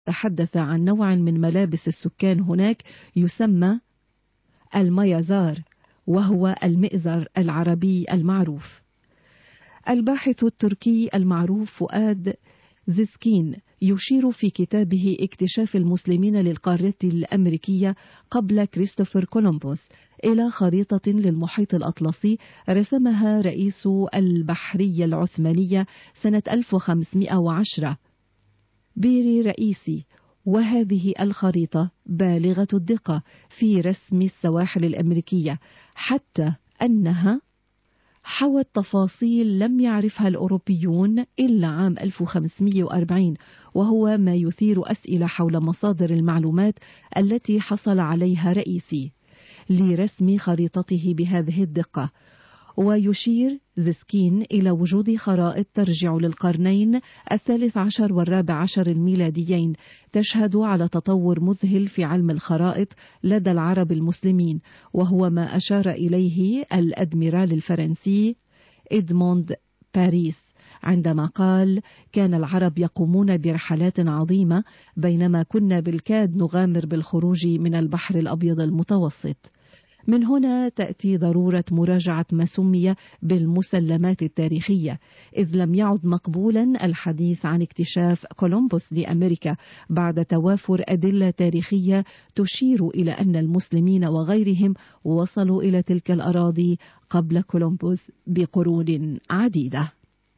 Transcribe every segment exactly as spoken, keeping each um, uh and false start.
تحدث عن نوع من ملابس السكان هناك يسمى الميزار، وهو المئزر العربي المعروف. الباحث التركي المعروف فؤاد زيسكين يشير في كتابه اكتشاف المسلمين للقارة الأمريكية قبل كريستوفر كولومبوس إلى خريطة للمحيط الأطلسي رسمها رئيس البحرية العثمانية سنة ألف وخمسمائة وعشرة بيري رئيسي، وهذه الخريطة بالغة الدقة في رسم السواحل الأمريكية، حتى أنها حوت تفاصيل لم يعرفها الأوروبيون إلا عام ألف وخمسمائة وأربعين، وهو ما يثير أسئلة حول مصادر المعلومات التي حصل عليها رئيسي لرسم خريطته بهذه الدقة. ويشير زيسكين إلى وجود خرائط ترجع للقرنين الثالث عشر والرابع عشر الميلاديين، تشهد على تطور مذهل في علم الخرائط لدى العرب المسلمين، وهو ما أشار إليه الأدميرال الفرنسي إدموند باريس عندما قال: كان العرب يقومون برحلات عظيمة بينما كنا بالكاد نغامر بالخروج من البحر الأبيض المتوسط. من هنا تأتي ضرورة مراجعة ما سمي بالمسلمات التاريخية، إذ لم يعد مقبولا الحديث عن اكتشاف كولومبوس لأمريكا بعد توافر أدلة تاريخية تشير إلى أن المسلمين وغيرهم وصلوا إلى تلك الأراضي قبل كولومبوس بقرون عديدة.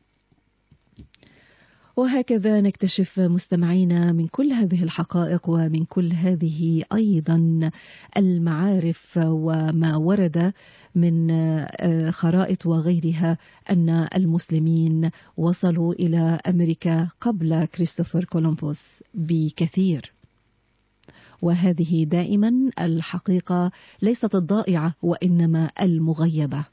وهكذا نكتشف مستمعينا من كل هذه الحقائق ومن كل هذه أيضا المعارف وما ورد من خرائط وغيرها أن المسلمين وصلوا إلى أمريكا قبل كريستوفر كولومبوس بكثير. وهذه دائما الحقيقة ليست الضائعة وإنما المغيبة.